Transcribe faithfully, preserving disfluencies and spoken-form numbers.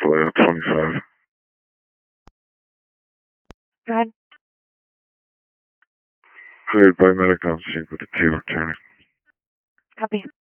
Atlanta twenty-five. Go ahead. Cleared by medical sync with the team attorney. Copy.